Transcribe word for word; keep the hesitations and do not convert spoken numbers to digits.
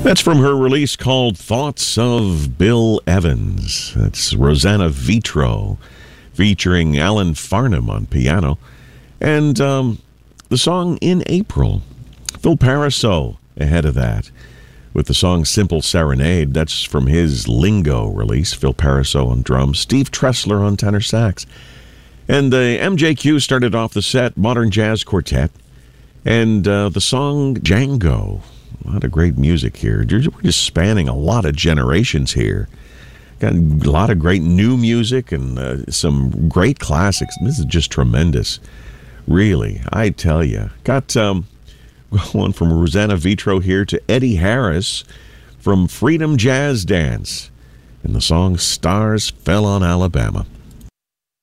That's from her release called Thoughts of Bill Evans. That's Rosanna Vitro featuring Alan Farnham on piano. And um, the song In April. Phil Pariseau ahead of that with the song Simple Serenade. That's from his Lingo release. Phil Pariseau on drums, Steve Tressler on tenor sax. And the M J Q started off the set, Modern Jazz Quartet, and uh, the song Django. A lot of great music here. We're just spanning a lot of generations here. Got a lot of great new music and uh, some great classics. This is just tremendous. Really, I tell you. Got um, one from Rosanna Vitro here to Eddie Harris from Freedom Jazz Dance. And the song Stars Fell on Alabama.